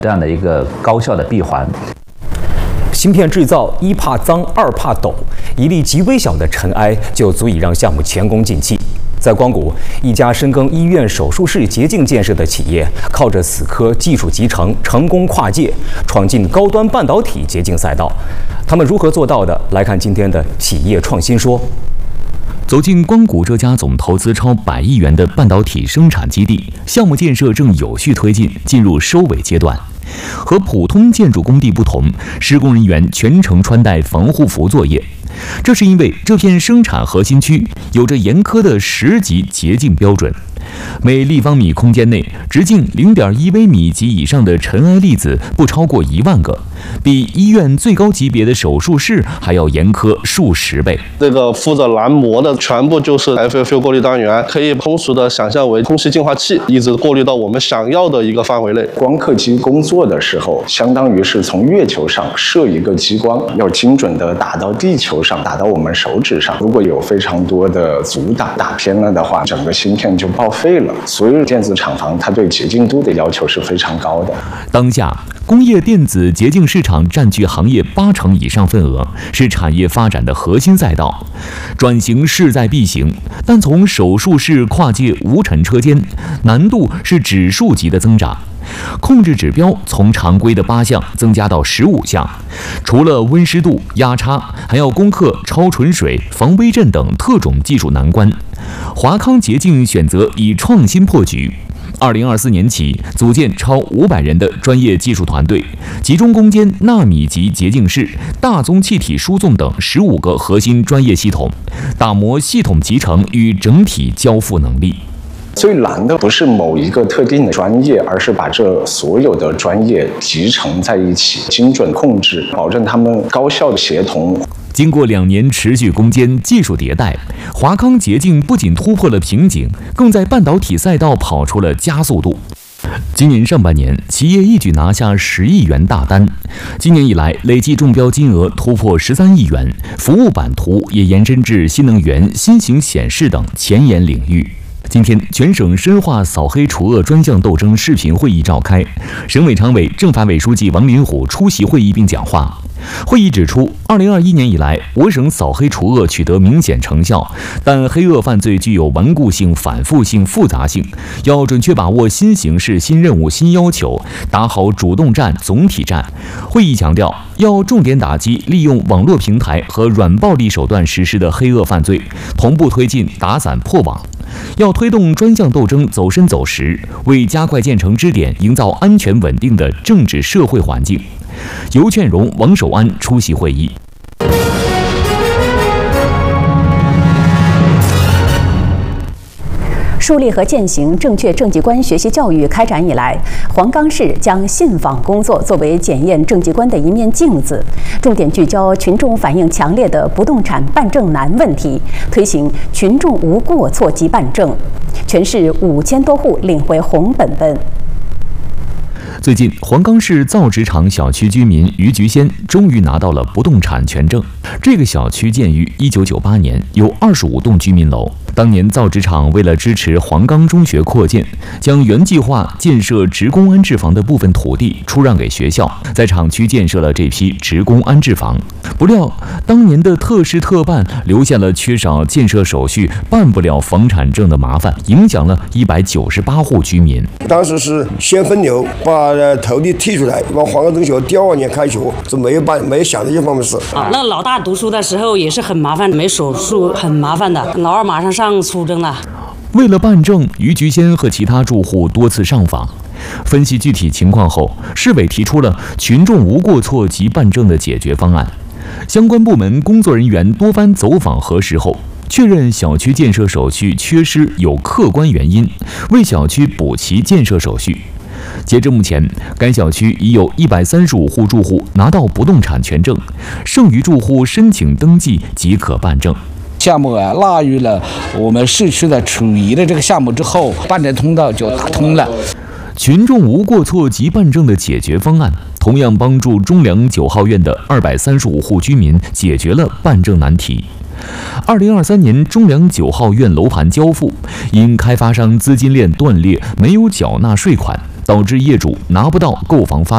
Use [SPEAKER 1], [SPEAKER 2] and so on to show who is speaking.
[SPEAKER 1] 这样的一个高效的闭环。
[SPEAKER 2] 芯片制造一怕脏，二怕抖，一粒极微小的尘埃就足以让项目前功尽弃。在光谷，一家深耕医院手术室洁净建设的企业，靠着死磕技术集成，成功跨界，闯进高端半导体洁净赛道。他们如何做到的？来看今天的企业创新说。
[SPEAKER 3] 走进光谷这家总投资超100亿元的半导体生产基地，项目建设正有序推进，进入收尾阶段。和普通建筑工地不同，施工人员全程穿戴防护服作业，这是因为这片生产核心区有着严苛的10级洁净标准。每立方米空间内直径0.1微米及以上的尘埃粒子不超过1万个，比医院最高级别的手术室还要严苛数10倍。
[SPEAKER 4] 这个负责拦膜的全部就是 FFU 过滤单元，可以通俗的想象为空气净化器，一直过滤到我们想要的一个范围内。
[SPEAKER 5] 光刻机工作的时候，相当于是从月球上射一个激光，要精准的打到地球上，打到我们手指上。如果有非常多的阻挡打偏了的话，整个芯片就报废了。所有电子厂房它对洁净度的要求是非常高的。
[SPEAKER 3] 当下，工业电子洁净市场占据行业80%以上份额，是产业发展的核心赛道。转型势在必行，但从手术室跨界无尘车间，难度是指数级的增长。控制指标从常规的8项增加到15项，除了温湿度、压差，还要攻克超纯水、防微震等特种技术难关。华康洁净选择以创新破局。2024年起，组建超500人的专业技术团队，集中攻坚纳米级洁净室、大宗气体输送等15个核心专业系统，打磨系统集成与整体交付能力。
[SPEAKER 5] 最难的不是某一个特定的专业，而是把这所有的专业集成在一起，精准控制，保证他们高效的协同。
[SPEAKER 3] 经过2年持续攻坚、技术迭代，华康洁净不仅突破了瓶颈，更在半导体赛道跑出了加速度。今年上半年，企业一举拿下10亿元大单，今年以来累计中标金额突破13亿元，服务版图也延伸至新能源、新型显示等前沿领域。今天，全省深化扫黑除恶专项斗争视频会议召开，省委常委、政法委书记王林虎出席会议并讲话。会议指出，2021年以来，我省扫黑除恶取得明显成效，但黑恶犯罪具有顽固性、反复性、复杂性，要准确把握新形势、新任务、新要求，打好主动战、总体战。会议强调，要重点打击利用网络平台和软暴力手段实施的黑恶犯罪，同步推进打散破网。要推动专项斗争走深走实，为加快建成支点营造安全稳定的政治社会环境。尤劝荣、王守安出席会议。
[SPEAKER 6] 树立和践行正确政绩观学习教育开展以来，黄冈市将信访工作作为检验政绩观的一面镜子，重点聚焦群众反映强烈的不动产办证难问题，推行群众无过错即办证，全市5000多户领回红本本。
[SPEAKER 3] 最近，黄冈市造纸厂小区居民于菊仙终于拿到了不动产权证。这个小区建于1998年，有25栋居民楼。当年造纸厂为了支持黄冈中学扩建，将原计划建设职工安置房的部分土地出让给学校，在厂区建设了这批职工安置房。不料，当年的特事特办留下了缺少建设手续、办不了房产证的麻烦，影响了198户居民。
[SPEAKER 7] 当时是先分流，把土地剔出来，往黄冈中学第2年开学，就没有想这些方面事。
[SPEAKER 8] 那老大读书的时候也是很麻烦，没手术很麻烦的。老二马上上初中了。
[SPEAKER 3] 为了办证，于菊仙和其他住户多次上访，分析具体情况后，市委提出了群众无过错即办证的解决方案。相关部门工作人员多番走访核实后，确认小区建设手续缺失有客观原因，为小区补齐建设手续。截至目前，该小区已有135户住户拿到不动产权证，剩余住户申请登记即可办证。
[SPEAKER 9] 项目纳入了我们市区的储余的这个项目之后，办证通道就打通了。
[SPEAKER 3] 群众无过错即办证的解决方案，同样帮助中粮9号院的235户居民解决了办证难题。2023年中粮9号院楼盘交付，因开发商资金链断裂，没有缴纳税款，导致业主拿不到购房发